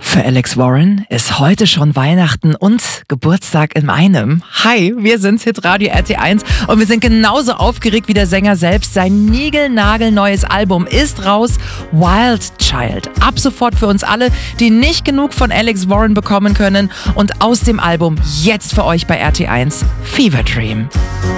Für Alex Warren ist heute schon Weihnachten und Geburtstag in einem. Hi, wir sind's, Hitradio RT1, und wir sind genauso aufgeregt wie der Sänger selbst. Sein niegelnagelneues Album ist raus, Wild Child. Ab sofort für uns alle, die nicht genug von Alex Warren bekommen können. Und aus dem Album jetzt für euch bei RT1 Fever Dream.